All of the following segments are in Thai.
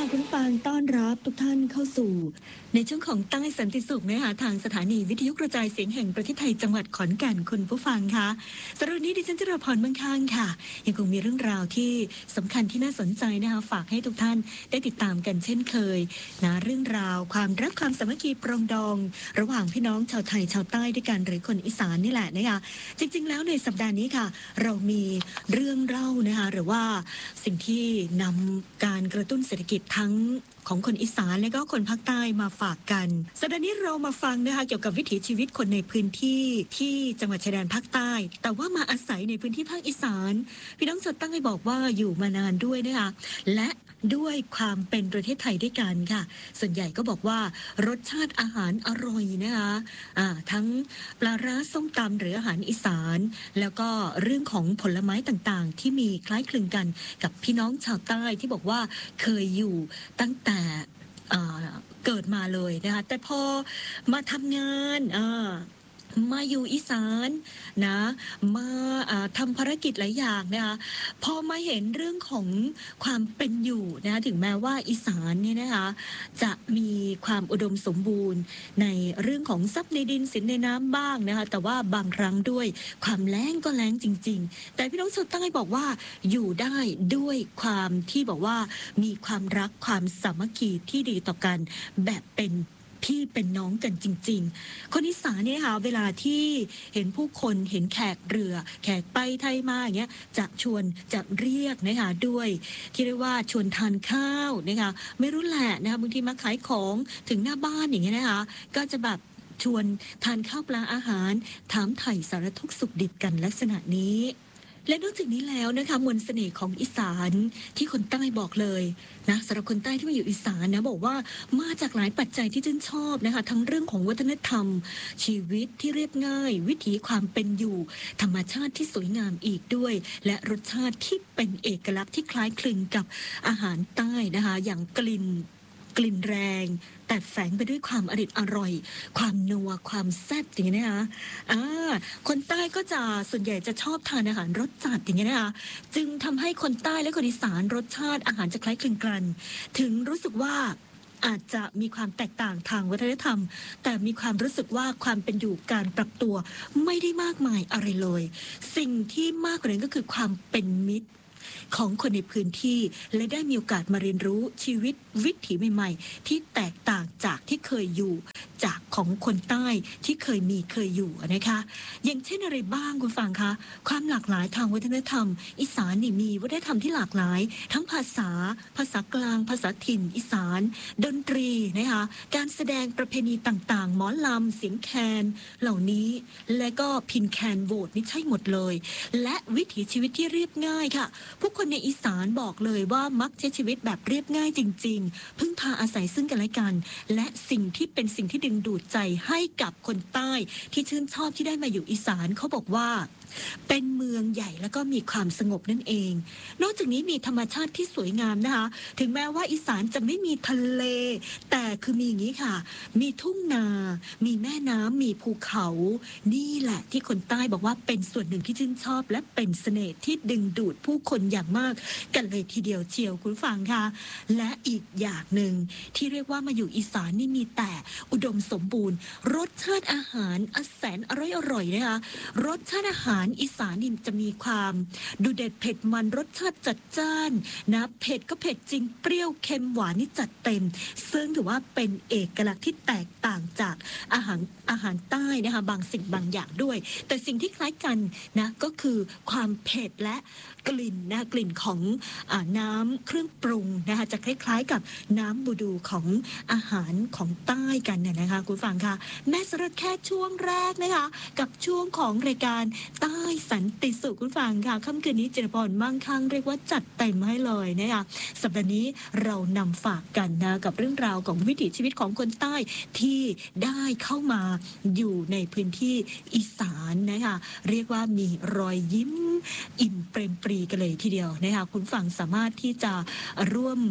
ค่ะคุณฟังต้อนรับทุกท่านเข้าสู่ในช่วงของใต้สันติสุขนะคะทางสถานีวิทยุกระจายเสียงแห่งประเทศไทยจังหวัดขอนแก่นคุณผู้ฟังคะสำหรับวันนี้ดิฉันจราพรมั่งคั่งค่ะยังคงมีเรื่องราวที่สำคัญที่น่าสนใจนะคะฝากให้ทุกท่านได้ติดตามกันเช่นเคยนะเรื่องราวความรักความสามัคคีปรองดองระหว่างพี่น้องชาวไทยชาวใต้ด้วยกันหรือคนอีสานนี่แหละนะคะจริงๆแล้วในสัปดาห์นี้ค่ะเรามีเรื่องเล่านะคะหรือว่าสิ่งที่นำการกระตุ้นเศรษฐกิจทั้งของคนอีสานและก็คนภาคใต้มาฝากกันสัปดาห์นี้เรามาฟังนะคะเกี่ยวกับวิถีชีวิตคนในพื้นที่ที่จังหวัดชายแดนภาคใต้แต่ว่ามาอาศัยในพื้นที่ภาคอีสานพี่น้องชาวใต้บอกว่าอยู่มานานด้วยนะคะและด้วยความเป็นประเทศไทยด้วยกันค่ะส่วนใหญ่ก็บอกว่ารสชาติอาหารอร่อยนะคะทั้งปลาร้าส้มตำหรืออาหารอีสานแล้วก็เรื่องของผลไม้ต่างๆที่มีคล้ายคลึงกันกับพี่น้องชาวใต้ที่บอกว่าเคยอยู่ตั้งแต่เกิดมาเลยนะคะแต่พอมาทำงานมาอยู่อีสานนะมาทำภารกิจหลายอย่างนะคะพอมาเห็นเรื่องของความเป็นอยู่นะถึงแม้ว่าอีสานเนี่ยนะคะจะมีความอุดมสมบูรณ์ในเรื่องของทรัพย์ในดินสินในน้ำบ้างนะคะแต่ว่าบางครั้งด้วยความแล้งก็แล้งจริงๆแต่พี่น้องชาวใต้บอกว่าอยู่ได้ด้วยความที่บอกว่ามีความรักความสามัคคีที่ดีต่อกันแบบเป็นพี่เป็นน้องกันจริงๆคนอีสานเนี่ยค่ะเวลาที่เห็นผู้คนเห็นแขกเรือแขกไปไทยมาอย่างเงี้ยจะชวนจะเรียกนะคะด้วยที่เรียกว่าชวนทานข้าวนะคะไม่รู้แหละนะคะบางทีมาขายของถึงหน้าบ้านอย่างเงี้ยนะคะก็จะแบบชวนทานข้าวปลาอาหารถามไถ่สารทุกข์สุขดิบกันลักษณะนี้และนอกจากนี้แล้วนะคะมนต์เสน่ห์ของอีสานที่คนใต้บอกเลยนะสำหรับคนใต้ที่มาอยู่อีสานนะบอกว่ามาจากหลายปัจจัยที่ชื่นชอบนะคะทั้งเรื่องของวัฒนธรรมชีวิตที่เรียบง่ายวิถีความเป็นอยู่ธรรมชาติที่สวยงามอีกด้วยและรสชาติที่เป็นเอกลักษณ์ที่คล้ายคลึงกับอาหารใต้นะคะอย่างกลิ่นแรงแต่แฝงไปด้วยความอร่อยความนัวความแซ่บอย่างนี้นะคะคนใต้ก็จะส่วนใหญ่จะชอบทานอาหารรสจัดอย่างนี้นะคะจึงทำให้คนใต้และคนอีสานรสชาติอาหารจะคล้ายคลึงกันถึงรู้สึกว่าอาจจะมีความแตกต่างทางวัฒนธรรมแต่มีความรู้สึกว่าความเป็นอยู่การปรับตัวไม่ได้มากมายอะไรเลยสิ่งที่มากกว่านั้นก็คือความเป็นมิตรของคนในพื้นที่และได้มีโอกาสมาเรียนรู้ชีวิตวิถีใหม่ๆที่แตกต่างจากที่เคยอยู่จากของคนใต้ที่เคยอยู่นะคะอย่างเช่นอะไรบ้างคุณฟังคะความหลากหลายทางวัฒนธรรมอีสานนี่มีวัฒนธรรมที่หลากหลายทั้งภาษากลางภาษาถิ่นอีสานดนตรีนะคะการแสดงประเพณีต่างๆหมอลำเสียงแคนเหล่านี้และก็พินแคนโหวตนี่ใช่หมดเลยและวิถีชีวิตที่เรียบง่ายค่ะผู้คนในอีสานบอกเลยว่ามักใช้ชีวิตแบบเรียบง่ายจริงๆพึ่งพาอาศัยซึ่งกันและกันและสิ่งที่เป็นสิ่งที่ดึงดูดใจให้กับคนใต้ที่ชื่นชอบที่ได้มาอยู่อีสานเขาบอกว่าเป็นเมืองใหญ่แล้วก็มีความสงบนั่นเองนอกจากนี้มีธรรมชาติที่สวยงามนะคะถึงแม้ว่าอีสานจะไม่มีทะเลแต่คือมีอย่างนี้ค่ะมีทุ่งนามีแม่น้ำมีภูเขานี่แหละที่คนใต้บอกว่าเป็นส่วนหนึ่งที่ชื่นชอบและเป็นเสน่ห์ที่ดึงดูดผู้คนอย่างมากกันเลยทีเดียวเชียวคุณฟังค่ะและอีกอย่างหนึ่งที่เรียกว่ามาอยู่อีสานนี่มีแต่อุดมสมบูรณ์รสชาติอาหารแสนอร่อยนะคะรสชาติอาหารอีสานนี่จะมีความดูเด็ดเผ็ดมันรสชาติจัดจ้านนะเผ็ดก็เผ็ดจริงเปรี้ยวเค็มหวานนี่จัดเต็มซึ่งถือว่าเป็นเอกลักษณ์ที่แตกต่างจากอาหารใต้นะคะบางสิ่งบางอย่างด้วยแต่สิ่งที่คล้ายกันนะก็คือความเผ็ดและกลิ่นของน้ำเครื่องปรุงนะคะจะคล้ายๆกับน้ำบูดูของอาหารของใต้กันเนี่ยนะคะคุณฟังค่ะแม่สรุปแค่ช่วงแรกนะคะกับช่วงของรายการใต้สันติสุขคุณฟังค่ะค่ำคืนนี้เจริญพรมั่งคั่งเรียกว่าจัดเต็มให้เลยนะคะสัปดาห์นี้เรานำฝากกันนะกับเรื่องราวของวิถีชีวิตของคนใต้ที่ได้เข้ามาอยู่ในพื้นที่อีสานนะคะเรียกว่ามีรอยยิ้มอิ่มเปรมปรีกันเลยทีเดียวนะคะคุณฟังสามารถที่จะร่วม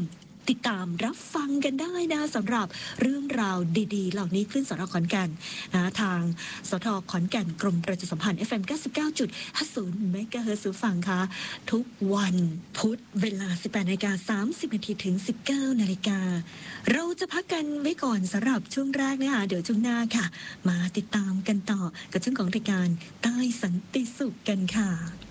ติดตามรับฟังกันได้นะสำหรับเรื่องราวดีๆเหล่านี้คลื่นสทขอนแก่นนะทางสทขอนแก่นกรมประชาสัมพันธ์ FM 99.50 เมกะเฮิรตซ์ฟังค่ะทุกวันพุธเวลา 18:30 นาทีถึง 19 นาฬิกาเราจะพักกันไว้ก่อนสำหรับช่วงแรกนะคะเดี๋ยวช่วงหน้าค่ะมาติดตามกันต่อกับช่วงของรายการใต้สันติสุขกันค่ะ